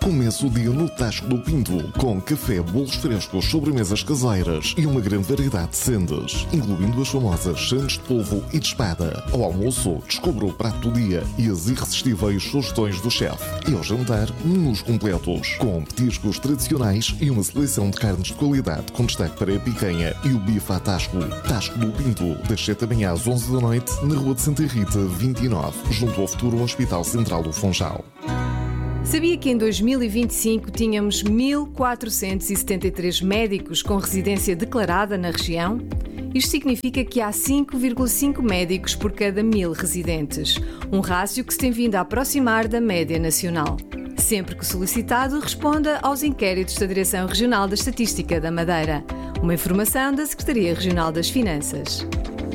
Comece o dia no Tasco do Pinto, com café, bolos frescos, sobremesas caseiras e uma grande variedade de sendas, incluindo as famosas sandes de polvo e de espada. Ao almoço, descubra o prato do dia e as irresistíveis sugestões do chefe. E ao jantar, menus completos, com petiscos tradicionais e uma seleção de carnes de qualidade, com destaque para a picanha e o bife à Tasco. Tasco do Pinto, das 7 da manhã às 11 da noite, na Rua de Santa Rita, 29, junto ao futuro Hospital Central do Funchal. Sabia que em 2025 tínhamos 1.473 médicos com residência declarada na região? Isto significa que há 5,5 médicos por cada 1.000 residentes, um rácio que se tem vindo a aproximar da média nacional. Sempre que solicitado, responda aos inquéritos da Direção Regional da Estatística da Madeira. Uma informação da Secretaria Regional das Finanças.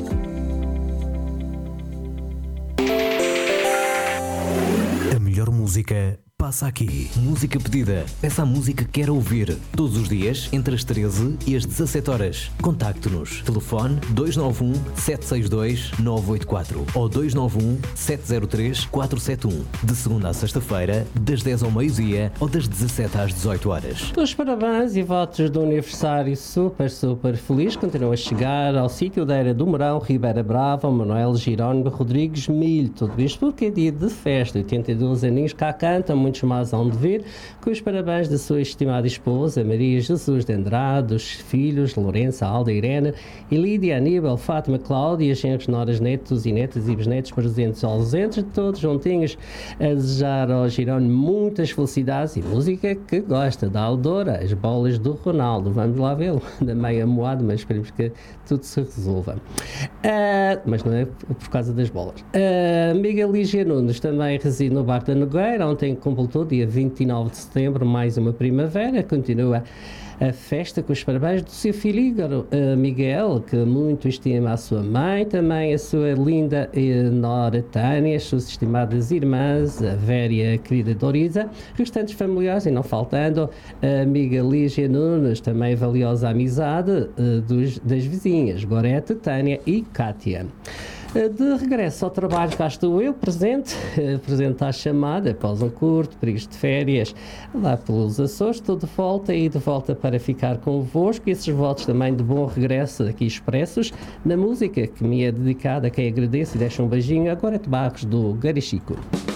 A melhor música passa aqui. Música pedida. Peça a música que quer ouvir. Todos os dias, entre as 13 e as 17 horas. Contacte-nos. Telefone 291 762 984 ou 291 703 471. De segunda a sexta-feira, das 10 ao meio-dia ou das 17 às 18 horas. Os parabéns e votos do aniversário super feliz continuam a chegar ao sítio da Era do Mourão, Ribeira Brava, Manuel Jerónimo Rodrigues Milho. Tudo isto porque é dia de festa. 82 aninhos cá cantam, muitos mais hão de vir, com os parabéns da sua estimada esposa Maria Jesus de Andrade, dos filhos Lourenço, Alda, Irene e Lídia, Aníbal, Fátima, Cláudia, genros, noras, netos e netas e bisnetos presentes ou ausentes, todos juntinhos a desejar ao Jerónimo muitas felicidades e música que gosta, da Aldora, as bolas do Ronaldo, vamos lá vê-lo, da meia moado, mas esperemos que tudo se resolva. Mas não é por causa das bolas. Miguel Lígia Nunes também reside no Bar da Nogueira, ontem completou, dia 29 de setembro, mais uma primavera. Continua a festa com os parabéns do seu filho Ígaro, Miguel, que muito estima a sua mãe, também a sua linda nora Tânia, as suas estimadas irmãs, a Vera e a querida Doriza, restantes familiares, e não faltando a amiga Lígia Nunes, também valiosa amizade das vizinhas, Gorete, Tânia e Cátia. De regresso ao trabalho, cá estou eu, presente à chamada, após um curto período de férias, lá pelos Açores, estou de volta para ficar convosco, e esses votos também de bom regresso aqui expressos, na música que me é dedicada, a quem agradeço e deixo um beijinho, agora de Barros do Garichico.